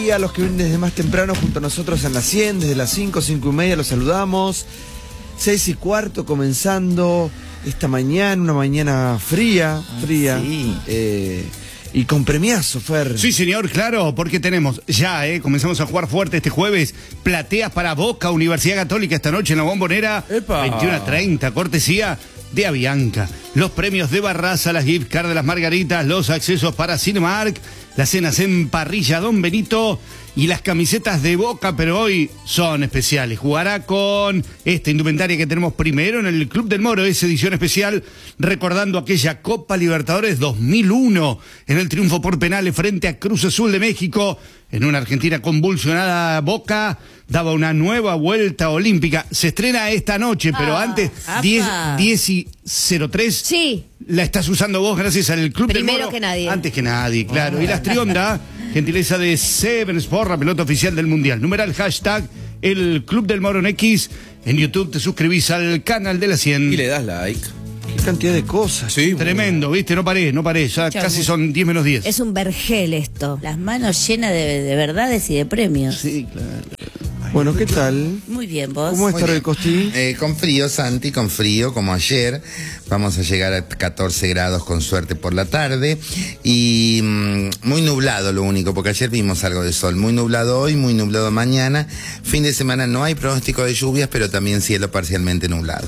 Y a los que vienen desde más temprano junto a nosotros en la 100, desde las 5, 5:30 los saludamos. 6:15 comenzando esta mañana, una mañana fría. Sí. Y con premiazo, Fer. Sí, señor, claro, porque tenemos ya, comenzamos a jugar fuerte este jueves. Plateas para Boca, Universidad Católica esta noche en la Bombonera. 21:30, cortesía de Avianca. Los premios de Barraza, las gift cards de las Margaritas, los accesos para Cinemark, las cenas en Parrilla Don Benito y las camisetas de Boca, pero hoy son especiales. Jugará con esta indumentaria que tenemos primero en el Club del Moro, esa edición especial, recordando aquella Copa Libertadores 2001, en el triunfo por penales frente a Cruz Azul de México. En una Argentina convulsionada, Boca daba una nueva vuelta olímpica. Se estrena esta noche, pero antes, 10:03. Sí. La estás usando vos gracias al Club del Moro. Primero que nadie. Antes que nadie, claro. Y la Trionda, gentileza de Seven Sport, la pelota oficial del Mundial. Numeral hashtag el Club del Moro en X. En YouTube te suscribís al canal de la 100. Y le das like. Qué cantidad de cosas. Sí, tremendo, ¿viste? No paré. Ya casi son 10 menos 10. Es un vergel esto. Las manos llenas de verdades y de premios. Sí, claro. Bueno, ¿qué tal? Muy bien, vos. ¿Cómo está el Costi? Con frío, Santi, con frío, como ayer. Vamos a llegar a 14 grados con suerte por la tarde. Y muy nublado lo único, porque ayer vimos algo de sol. Muy nublado hoy, muy nublado mañana. Fin de semana no hay pronóstico de lluvias, pero también cielo parcialmente nublado.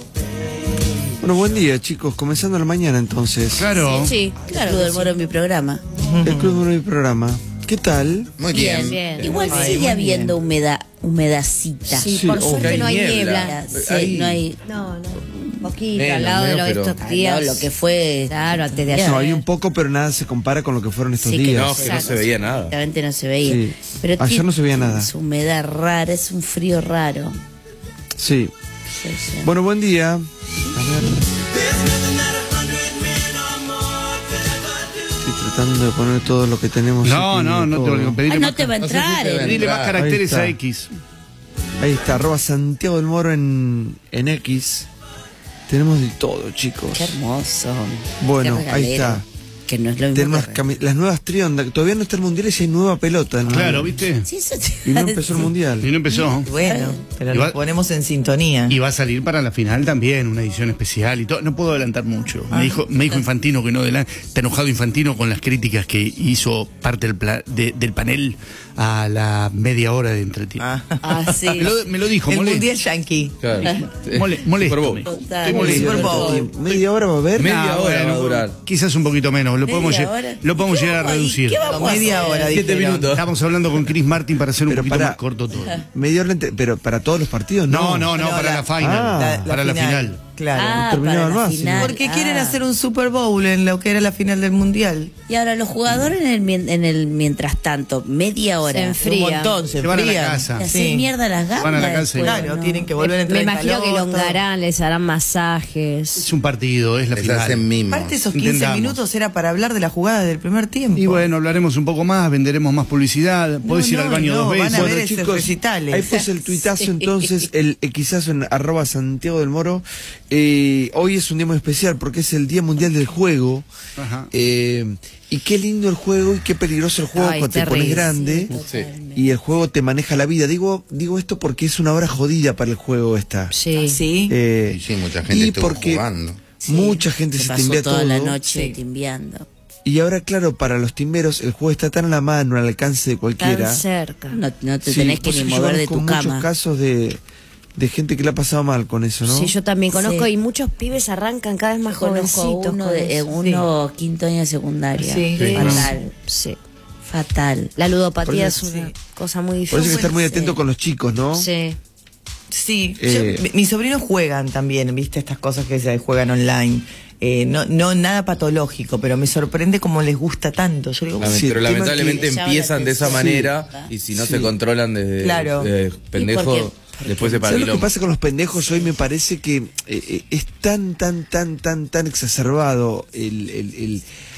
Bueno, buen día, chicos. Comenzando la mañana, entonces. Claro. Sí, claro. El Club del Moro en mi programa. El Club del Moro en mi programa. ¿Qué tal? Muy bien. Igual sigue habiendo humedacita. Sí, Sí, por suerte hay no hay niebla. niebla. Sí, no hay. No. Poquito, Menos, al lado de pero- estos días. No, lo que fue. Claro, antes de ayer. No, hay un poco, pero nada se compara con lo que fueron estos Sí, que días. No, que no se veía nada. Exactamente no se veía. Sí. Pero Ayer no se veía nada. Es humedad rara, es un frío raro. Sí. Sí. Bueno, buen día. A ver. Estoy tratando de poner todo lo que tenemos. No, aquí, no te todo. lo pedile Ay, más, no te va a no sé si entrar. te va a pedile más entrar. caracteres Ahí a está. X. Ahí está, @Santiago del Moro en X. Tenemos de todo, chicos. Qué hermoso. Bueno, Qué ahí regalero. está. Que no es lo mismo. Tenemos que las nuevas Trionda. Todavía no está el Mundial y ya hay nueva pelota. ¿no? Claro, ¿viste? Sí, eso Y no empezó el Mundial. Y no empezó. Bueno, pero Igual- nos ponemos en sintonía. Y va a salir para la final también, una edición especial y todo. No puedo adelantar mucho. Me dijo Infantino que no adelanta. Está enojado Infantino con las críticas que hizo parte del panel a la media hora de entretenimiento. sí. Me lo dijo, El molesto. Mundial Yankee. Claro. Molesto. Super Bowl. me dijo. Total. Estoy molesto. Super Bowl. ¿Media hora va a haber? Media hora va a durar. Quizás un poquito menos. Lo podemos, ¿Media hora? lo podemos ¿Qué llegar a vamos reducir. ¿Qué vamos a Media hacer? hora, 7 dijeron. minutos. Estamos hablando con Chris Martin para hacer un Pero poquito para- más corto todo. Media hora, pero para todos los partidos, ¿no? No, para la final. Ah, para la final. Claro. terminaban para la más, final. Porque quieren hacer un Super Bowl en lo que era la final del Mundial. Y ahora los jugadores en el mientras tanto, media hora. Se enfría. Un montón, se Se van a la enfrían. casa. Y así Sí. mierda las gambas. Van a la casa y- después, Claro, ¿no? tienen que volver a entrar Me en imagino calor, que todo. elongarán, les harán masajes. Es un partido, es la Les hacen final. mimos. Aparte esos 15 Intentamos. minutos era para hablar de la jugada del primer tiempo. Y bueno, hablaremos un poco más, venderemos más publicidad. Podés ir al baño dos van veces. a ver esos recitales. ahí puse el tuitazo Sí. entonces, el Xazo en @Santiago del Moro. Hoy es un día muy especial porque es el Día Mundial del Juego. Ajá. Y qué lindo el juego y qué peligroso el juego Ay, cuando te terrible. pones grande. Sí. Y el juego te maneja la vida. Digo esto porque es una hora jodida para el juego esta. Sí. Sí. Y sí, mucha gente y estuvo porque jugando. mucha gente Se se pasó timbea toda todo. la noche Sí. timbiando. Y ahora, claro, para los timberos el juego está tan a la mano, al alcance de cualquiera. Tan cerca. No te Sí, tenés que pues ni yo mover de conozco tu muchos cama. casos de gente que le ha pasado mal con eso, ¿no? Sí, yo también conozco Sí. y muchos pibes arrancan cada vez más Conozco jovencitos. uno con de eso. uno quinto año de secundaria. Sí. Sí. Fatal. Sí. Fatal. La ludopatía es Por eso- una cosa muy Por difícil. eso hay que estar muy Sí. atento con los chicos, ¿no? Sí. Sí, Eh. mis sobrinos juegan también, viste, estas cosas que se juegan online. No nada patológico, pero me sorprende cómo les gusta tanto. Yo digo, Sí, Pero el tema lamentablemente que- empiezan de esa Sí. manera y si no Sí. se controlan desde Claro. pendejo, porque después se para ¿Sabes lo que quilombo. pasa con los pendejos hoy? Me parece que es tan exacerbado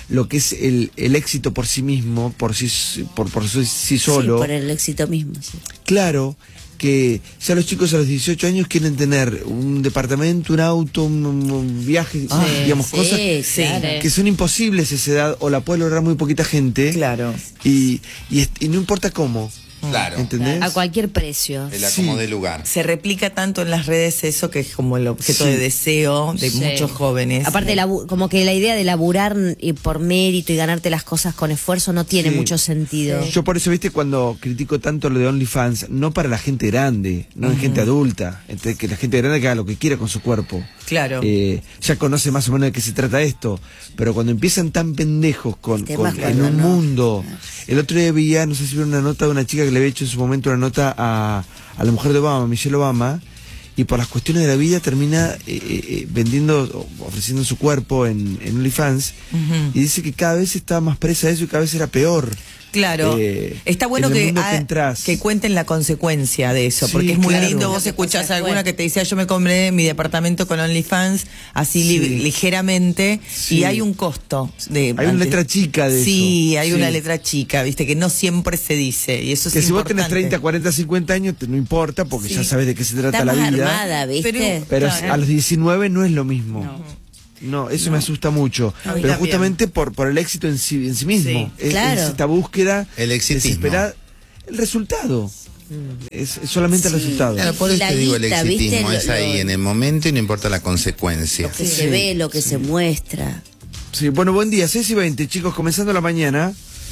lo que es el éxito por sí mismo, por sí solo. Sí, por el éxito mismo, sí. Claro, que ya los chicos a los 18 años quieren tener un departamento, un auto, un viaje, digamos, sí, cosas claro. que son imposibles a esa edad o la puede lograr muy poquita gente. Claro. Y no importa cómo. Claro. ¿Entendés? A cualquier precio. El acomodo del lugar. Se replica tanto en las redes eso que es como el objeto Sí. de deseo de Sí. muchos jóvenes. Aparte, como que la idea de laburar por mérito y ganarte las cosas con esfuerzo no tiene Sí. mucho sentido. Yo por eso, viste, cuando critico tanto lo de OnlyFans, no para la gente grande, no es gente adulta, entonces, que la gente grande que haga lo que quiera con su cuerpo. Claro. Ya conoce más o menos de qué se trata esto, pero cuando empiezan tan pendejos Temas en cuando un no. mundo. El otro día veía, no sé si vieron una nota de una chica que le había hecho en su momento una nota a la mujer de Obama, Michelle Obama, y por las cuestiones de la vida termina vendiendo, ofreciendo su cuerpo en OnlyFans, y dice que cada vez estaba más presa de eso y cada vez era peor. Claro, está bueno en el que, mundo entras. que cuenten la consecuencia de eso, Sí, porque es muy claro. lindo, Lo vos que escuchás pasa alguna fue. que te dice, yo me compré mi departamento con OnlyFans, así Sí. ligeramente, Sí. y hay un costo. Hay una letra chica de sí, eso. hay Sí. una letra chica, viste, que no siempre se dice, y eso Que es si vos importante. tenés 30, 40, 50 años, no importa, porque ya sabes de qué se trata Está la más vida. armada, ¿viste? Pero Claro. a los 19 no es lo mismo. No, eso me asusta mucho. A mí Pero también. justamente por el éxito en sí mismo. Sí, claro. Es esta búsqueda, El exitismo. desesperada. El resultado. Es solamente el resultado. Claro, por eso La te digo, el guita, exitismo ¿viste? es ahí en el momento y no importa la consecuencia. Lo que se ve, lo que se muestra. Sí, bueno, buen día, 6:20, chicos, comenzando la mañana.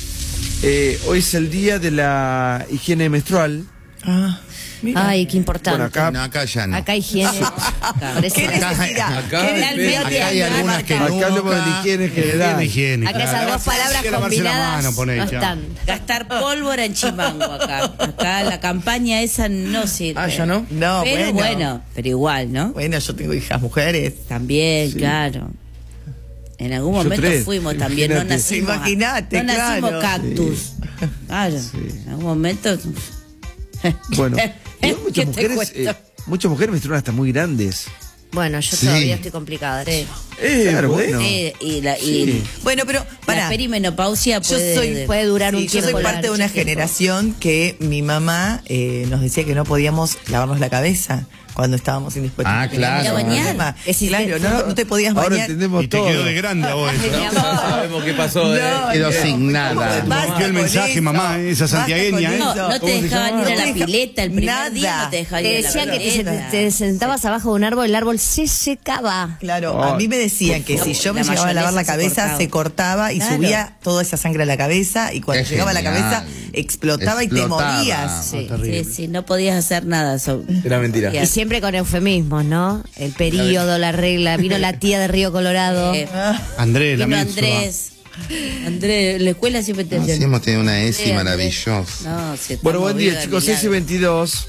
Hoy es el día de la higiene menstrual. Ah, mira. Ay, qué importante. Bueno, acá- No, acá ya no. Acá higiene. Parece- ¿Qué necesidad? acá- ¿Qué realmente acá hay algunas que Acá hablamos de la nunca. higiene general. Higiene. Acá esas dos palabras Hay que lavarse la combinadas mano, poné, no ya. están. Gastar pólvora en Chimango acá. Acá la campaña esa no sirve. Ah, ¿ya no? No, Pero bueno, pero igual, ¿no? Bueno, yo tengo hijas mujeres. También, claro. En algún momento 3, fuimos también, no imagínate. nacimos. Imagínate, no nacimos claro. cactus. Claro. En algún momento. Bueno, y hay ¿Qué muchas te mujeres, cuento? muchas mujeres menstruan hasta muy grandes. Bueno, yo Sí. todavía estoy complicada. Claro, bueno. Y Bueno, pero la para perimenopausia Yo puede, puede durar un yo tiempo soy parte de una largo. generación que mi mamá nos decía que no podíamos lavarnos la cabeza cuando estábamos indispuestos. Ah, claro. ¿Ir a bañar? Problema. Es Claro, no te podías Ahora bañar. entendemos Y te todo. quedó de grande a vos eso. Sabemos qué pasó. Quedó sin nada. Basta Cogió el con mensaje, eso. mamá, esa Basta santiagueña, con ¿eh? No, eso. no te dejaban ir a la pileta el primer Nada. día, no te dejaban Te ir a la decían que pileta. te sentabas abajo de un árbol, el árbol se secaba. Claro, a mí me decían que si yo me La llegaba a lavar la mayonesa se cabeza, cortaba. se cortaba y Claro. subía toda esa sangre a la cabeza y cuando Es llegaba a la genial. cabeza explotaba y te Explotaba. morías. Sí, terrible. sí, no podías hacer nada. Era mentira. Y siempre con eufemismos, ¿no? El periodo, la regla. Vino la tía de Río Colorado. Andrés, la Vino menstrua. Andrés, en la escuela siempre te No, sí, decían. hemos tenido una ESI Andrés. maravillosa. No, si Bueno, estamos buen día, vivos de chicos, milagro. 6:22.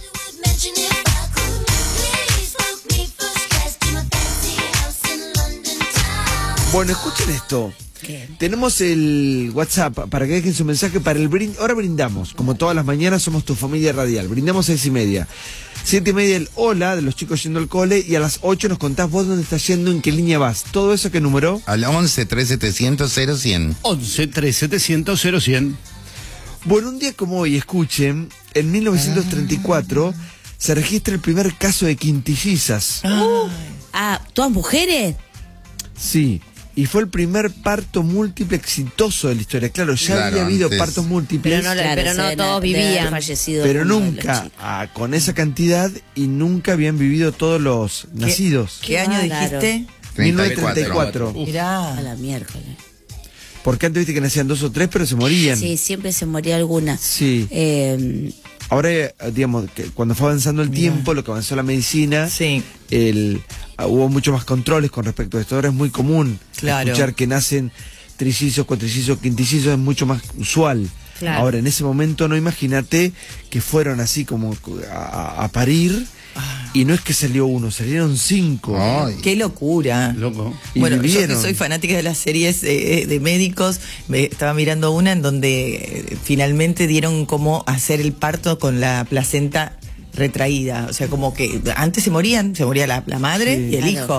Bueno, escuchen esto. ¿Qué? Tenemos el WhatsApp para que dejen su mensaje para el ahora brindamos, como todas las mañanas somos tu familia radial. Brindamos 6:30. 7:30 el hola de los chicos yendo al cole y a las 8 nos contás vos dónde estás yendo, en qué línea vas. ¿Todo eso qué número? Al 11 3700 0100. 11 3700 0100. Bueno, un día como hoy, escuchen, en 1934 se registra el primer caso de quintillizas. ¿todas mujeres? Sí, y fue el primer parto múltiple exitoso de la historia. Claro, ya Claro, había habido antes. partos múltiples, Pero no todos vivían. pero nunca con esa cantidad y nunca habían vivido todos los nacidos. ¿Qué año bárbaro. dijiste? 1934. Mirá. A la miércoles. Porque antes viste que nacían 2 o 3, pero se morían. Sí, siempre se moría alguna. Sí. Ahora, digamos, que cuando fue avanzando el tiempo, lo que avanzó la medicina, Sí. hubo mucho más controles con respecto a esto. Ahora es muy común Claro. escuchar que nacen trillizos, cuatrillizos, quintillizos, es mucho más usual. Claro. Ahora, en ese momento, no imagínate que fueron así como a parir, y no es que salió uno, salieron 5. Ay. Qué locura. Loco. Y Bueno, yo vivieron. que soy fanática de las series de médicos, me estaba mirando una en donde finalmente dieron cómo hacer el parto con la placenta retraída. O sea, como que antes se moría la madre Sí. y el Claro. hijo.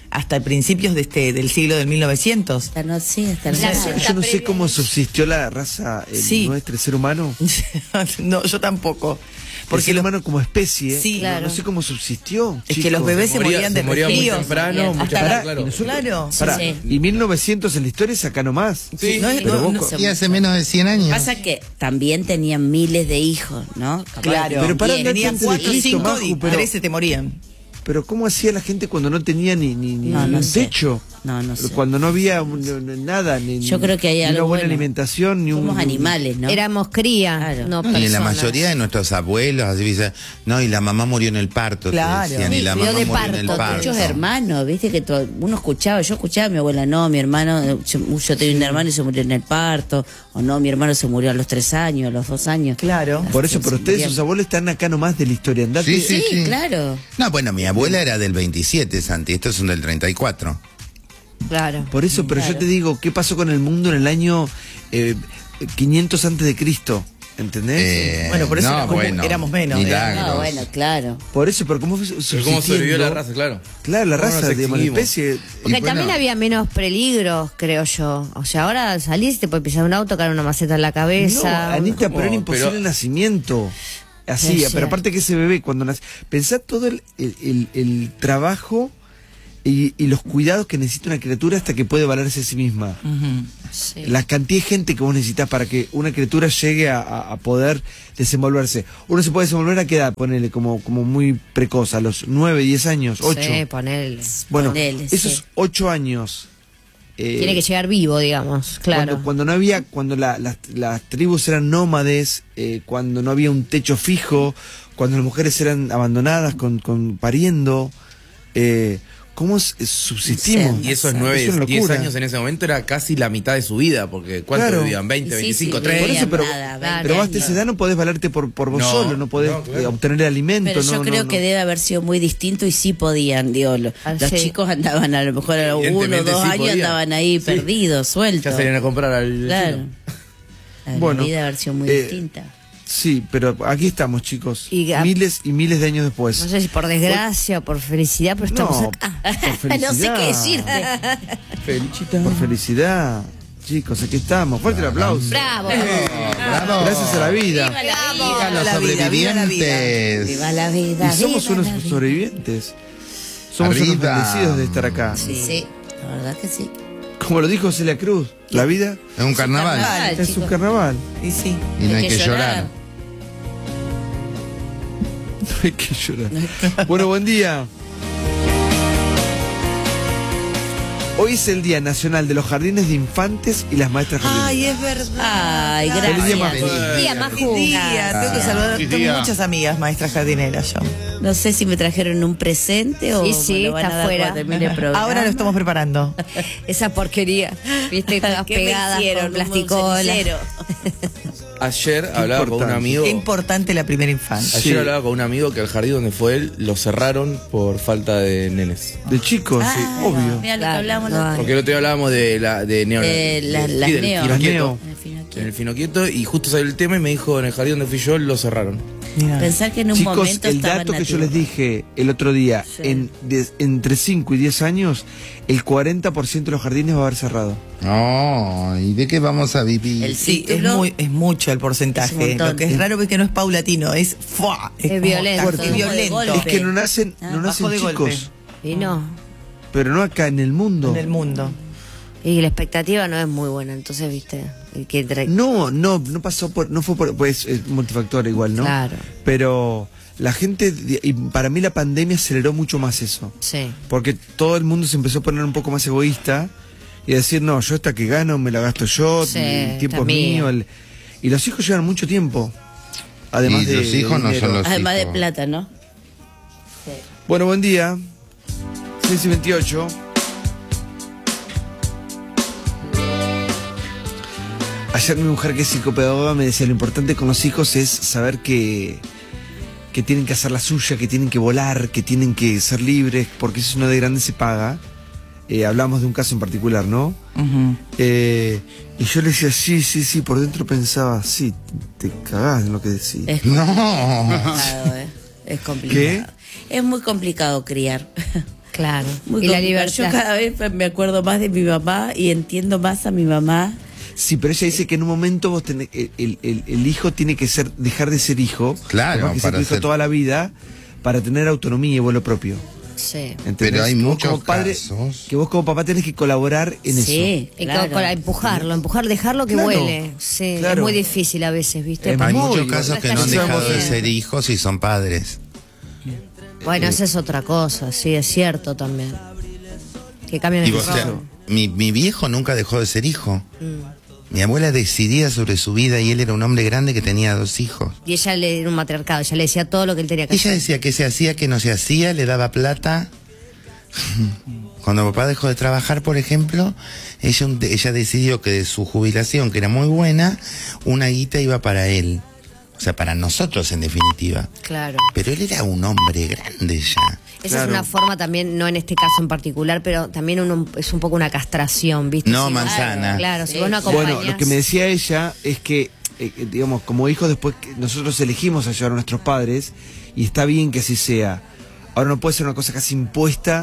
hasta principios del siglo del 1900. Hasta no, sí, hasta Yo no sé cómo subsistió la raza nuestro ser humano. No, yo tampoco. Porque el ser humano como especie, sí, claro. no sé cómo subsistió. Es chicos. que los bebés se morían de muy resfríos. temprano, mucho Hasta claro. Claro. Pará, Sí. y 1900 en la historia es acá nomás. Sí. Y hace menos de 100 años. Pasa que también tenían miles de hijos, ¿no? Capaz Claro. Pero para diez. andar Tenían antes de 4, Cristo, 5 Maju, y pero- 13 te morían. Pero ¿cómo hacía la gente cuando no tenía ni No, no un sé. techo? No sé. Cuando no había nada, ni Yo creo que hay ni algo una buena bueno. alimentación, ni Somos un... animales, ¿no? Éramos cría, Claro. no Y en la personas. mayoría de nuestros abuelos, así dice, no, y la mamá murió en el parto. te Claro. decían, y Sí, la murió mamá de murió en el parto, parto. Muchos hermanos, viste que uno escuchaba, yo escuchaba a mi abuela, no, mi hermano, yo tenía un hermano y se murió en el parto, o no, mi hermano se murió a los 3 años, a los 2 años. Claro. Por eso, pero ustedes, Bien. sus abuelos, están acá nomás de la historia. Andate. Sí, Sí, claro. No, bueno, mi abuela era del 27, Santi, estos son del 34. Claro. Por eso, pero Claro. yo te digo, ¿qué pasó con el mundo en el año 500 antes de Cristo? ¿Entendés? Bueno, por eso éramos menos. Milagros. No, bueno, claro. Por eso, pero ¿cómo fue Pero subsistiendo? cómo sobrevivió la raza, claro. Claro, la ¿Cómo raza, nos digamos, la extinguimos? especie. Porque Y bueno, también había menos peligros, creo yo. O sea, ahora salís y te puede pisar un auto, caer una maceta en la No, cabeza. Anita, ¿Cómo? pero era imposible Pero- el nacimiento. Así, Sí, pero sí. aparte que ese bebé cuando nace, pensá todo el trabajo y los cuidados que necesita una criatura hasta que puede valerse a sí misma. Sí. La cantidad de gente que vos necesitas para que una criatura llegue a poder desenvolverse. Uno se puede desenvolver a qué edad, ponele, como muy precoz, a los 9, 10 años, 8. Sí, ponele. Bueno, ponele, esos sí. 8 años. Tiene que llegar vivo, digamos, claro. Cuando no había, cuando las tribus eran nómades, cuando no había un techo fijo, cuando las mujeres eran abandonadas con pariendo, ¿cómo subsistimos? Sí, Y esos Es 9, una 10 locura. años en ese momento era casi la mitad de su vida, porque ¿cuánto Claro. vivían? 20, Sí, 25, sí, 30. Por eso, pero, Nada, pero hasta nada. esa edad no podés valerte por vos No, solo, no podés no, claro. obtener el alimento. Pero yo no, creo no, que no. debe haber sido muy distinto y sí podían, digo, los Sí. chicos andaban a lo mejor a los 1 o 2 Evidentemente sí años podían. andaban ahí Sí. perdidos, sueltos. Ya salían a comprar al Claro. vecino. La Bueno, vida debe haber sido muy distinta. Sí, pero aquí estamos, chicos. Y miles y miles de años después. No sé si por desgracia o por felicidad, pero estamos No, acá. por No sé qué felicidad. decirte. Felichita. Por felicidad. Chicos, aquí estamos. Fuerte el aplauso. Bravo. Bravo. Gracias a la vida. Viva los Viva la vida, viva la vida. sobrevivientes. Viva la vida. Y somos viva unos la vida. sobrevivientes. Somos unos Arriba. bendecidos de estar acá. Sí, la verdad que sí. Como lo dijo Celia Cruz, la vida Es un carnaval. carnaval. es chicos. un carnaval. Y sí. Y no hay que llorar. No hay que llorar. Bueno, buen día. Hoy es el Día Nacional de los Jardines de Infantes y las Maestras Jardineras. Ay, es verdad. Ay, Claro. Feliz día, gracias. Maju. Día, Feliz Maju. día. Tengo que saludar. Feliz Tengo día. muchas amigas maestras jardineras yo. No sé si me trajeron un presente o Sí, sí, me lo van está a dar afuera. cuando termine el programa. Ahora lo estamos preparando. Esa porquería. Viste, todas ¿Qué me pegadas hicieron? con plasticola. Un cenicero. Ayer hablaba con un importante. amigo. Qué importante la primera infancia. Ayer Sí. hablaba con un amigo que al jardín donde fue él lo cerraron por falta de nenes. De chicos, sí, Ah, obvio. Mira lo que Claro, hablamos. no hay. Porque el otro día hablábamos de neo. las sí, del neo. Las Finoquieto. neo. En fin, aquí. En el Finoquieto, y justo salió el tema y me dijo, en el jardín donde fui yo lo cerraron. Mira. Pensar que en un Chicos, momento el estaban dato que yo nativos. les dije el otro día, Sí. entre 5 y 10 años, el 40% de los jardines va a haber cerrado. No, ¿y de qué vamos a vivir? El Sí, título. es mucho el Es porcentaje. un montón. Lo que es raro es que no es paulatino, es ¡fua! Es como violento. tac, Fuerte. Es violento. Golpe. Es que no nacen, Ah, no nacen bajo de chicos, golpe. Y no. pero no acá en el mundo. En el mundo. Y la expectativa no es muy buena, entonces, viste. El que No pasó por, no fue por, pues es multifactor igual, ¿no? Claro. Pero la gente, y para mí la pandemia aceleró mucho más eso. Sí. Porque todo el mundo se empezó a poner un poco más egoísta y decir, no, yo esta que gano me la gasto yo, Sí, el tiempo esta es mío. mía. Y los hijos llevan mucho tiempo. Además Y de los hijos no dinero. son los Además de hijos. plata, ¿no? Bueno, buen día. 6:28. Ayer mi mujer, que es psicopedagoga, me decía, lo importante con los hijos es saber que tienen que hacer la suya, que tienen que volar, que tienen que ser libres, porque eso uno de grande se paga. Hablamos de un caso en particular, ¿no? Ujú. Y yo le decía, sí, por dentro pensaba, sí, te cagás en lo que decís. Es No. complicado, ¿eh? Es complicado. ¿Qué? Es muy complicado criar. Claro. Muy Y la complicado. libertad. Yo cada vez me acuerdo más de mi mamá y entiendo más a mi mamá. Sí, pero ella dice que en un momento vos tenés, el hijo tiene que dejar de ser hijo, Claro, capaz que ser tu hijo toda la vida, para tener autonomía y vuelo propio. Sí. ¿Entendés? Pero hay Que vos muchos como padre, casos. que vos como papá tenés que colaborar en eso. Sí, Y claro. empujar, dejarlo que Claro, vuele. Sí, claro. es muy difícil a veces, ¿viste? Es Hay muy muchos bueno. casos que no han Está dejado de bien. ser hijos y son padres. Bueno, esa es otra cosa, sí, es cierto también. Que cambian Y el vos, o sea, rol. mi viejo nunca dejó de ser hijo. Mi abuela decidía sobre su vida y él era un hombre grande que tenía 2 hijos. Y ella le era un matriarcado, ella le decía todo lo que él tenía que Ella hacer. decía que se hacía, que no se hacía, le daba plata. Cuando papá dejó de trabajar, por ejemplo, ella decidió que de su jubilación, que era muy buena, una guita iba para él. O sea, para nosotros en definitiva. Claro. Pero él era un hombre grande ya. Esa Claro. es una forma también, no en este caso en particular, pero también es un poco una castración, ¿viste? No, Si- manzana. Claro, si vos no acompañás. Bueno, lo que me decía ella es que, digamos, como hijos después que nosotros elegimos ayudar a nuestros padres y está bien que así sea. Ahora no puede ser una cosa casi impuesta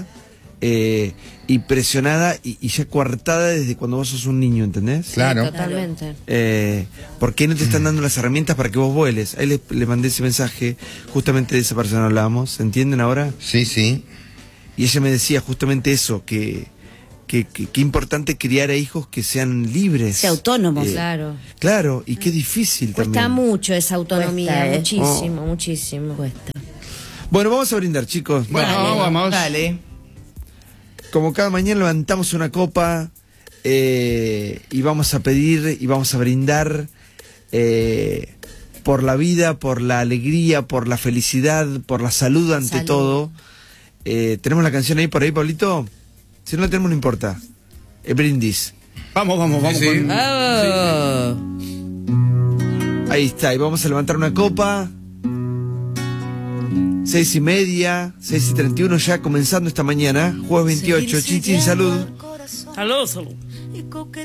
y presionada y ya coartada desde cuando vos sos un niño, ¿entendés? Sí, Claro. totalmente. ¿Por qué no te están dando las herramientas para que vos vueles? Ahí le mandé ese mensaje, justamente de esa persona hablábamos, ¿entienden ahora? Sí, sí. Y ella me decía justamente eso, que importante criar a hijos que sean libres. Sea autónomos. Claro. Claro, y qué difícil Cuesta también. mucho esa autonomía, Cuesta, muchísimo, muchísimo. Cuesta. Bueno, vamos a brindar, chicos. Bueno, vamos. Dale. Como cada mañana levantamos una copa y vamos a pedir y vamos a brindar por la vida, por la alegría, por la felicidad, por la salud ante Salud. todo. ¿Tenemos la canción ahí por ahí, Pablito? Si no la tenemos, no importa. Brindis. Vamos. Sí. con- Ahí está, y vamos a levantar una copa. 6:30, 6:31 ya comenzando esta mañana, jueves 28, Chichi, salud. Salud, salud. Y coquetear